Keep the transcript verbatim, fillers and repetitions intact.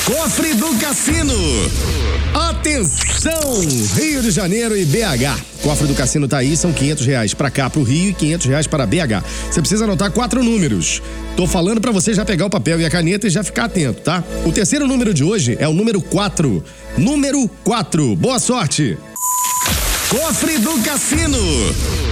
Cofre do Cassino. Atenção, Rio de Janeiro e B H. Cofre do Cassino tá aí, são quinhentos reais pra cá, pro Rio, e quinhentos reais para B H. Você precisa anotar quatro números. Tô falando pra você já pegar o papel e a caneta e já ficar atento, tá? O terceiro número de hoje é o número quatro. Número quatro. Boa sorte. Cofre do Cassino.